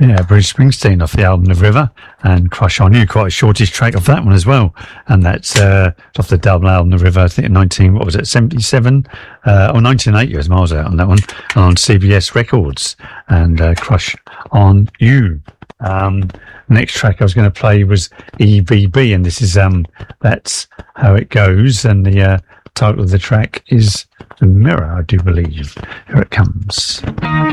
Yeah, Bruce Springsteen off the album The River, and Crush on You, quite a shortish track off that one as well. And that's off the double album The River, I think 77? Or 1980, was miles out on that one, on CBS Records, and Crush on You. Next track I was going to play was EBB, and this is That's How It Goes, and the title of the track is The Mirror, I do believe. Here it comes.